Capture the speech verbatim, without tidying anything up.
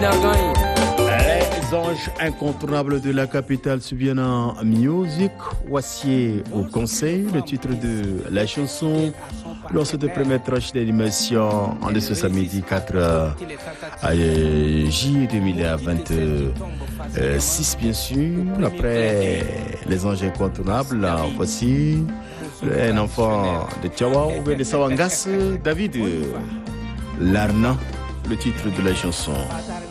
Les anges incontournables de la capitale subviennent en musique. Voici au conseil le titre de la chanson. Lors de cette première tranche d'animation en ce samedi quatre juillet deux mille vingt-six, bien sûr. Après les anges incontournables, voici un enfant de Tchawa ou de Sawangas, David Larna, le titre de la chanson.